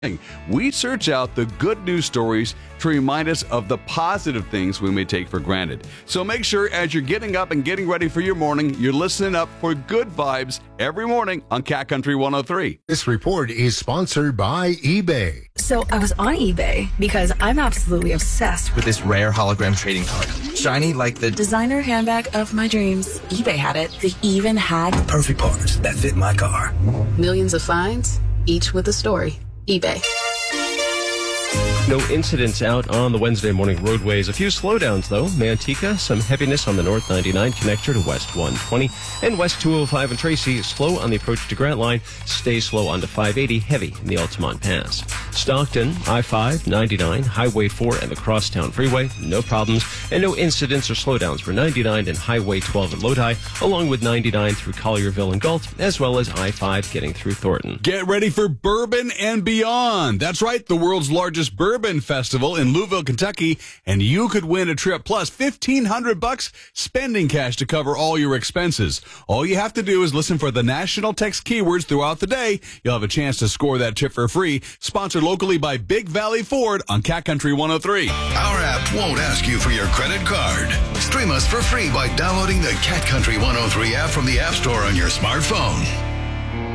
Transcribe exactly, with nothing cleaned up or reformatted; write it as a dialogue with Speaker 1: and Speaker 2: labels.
Speaker 1: We search out the good news stories to remind us of the positive things we may take for granted. So make sure as you're getting up and getting ready for your morning, you're listening up for good vibes every morning on Cat Country one oh three.
Speaker 2: This report is sponsored by eBay.
Speaker 3: So I was on eBay because I'm absolutely obsessed
Speaker 4: with this rare hologram trading card. Shiny like the
Speaker 3: designer handbag of my dreams. eBay had it. They even had
Speaker 5: the perfect parts that fit my car.
Speaker 6: Millions of finds, each with a story. eBay.
Speaker 7: No incidents out on the Wednesday morning roadways. A few slowdowns, though. Manteca, some heaviness on the North ninety-nine connector to West one twenty. And West two oh five and Tracy, slow on the approach to Grant Line. Stay slow onto five eighty, heavy in the Altamont Pass. Stockton, I five, ninety-nine, Highway four, and the Crosstown Freeway. No problems. And no incidents or slowdowns for ninety-nine and Highway twelve at Lodi, along with ninety-nine through Collierville and Galt, as well as I five getting through Thornton.
Speaker 1: Get ready for Bourbon and Beyond. That's right, the world's largest bourbon festival in Louisville, Kentucky, and you could win a trip plus fifteen hundred bucks spending cash to cover all your expenses. All you have to do is listen for the national text keywords throughout the day. You'll have a chance to score that trip for free. Sponsored locally by Big Valley Ford on Cat Country one oh three.
Speaker 8: Our app won't ask you for your credit card. Stream us for free by downloading the Cat Country one oh three app from the App Store on your smartphone.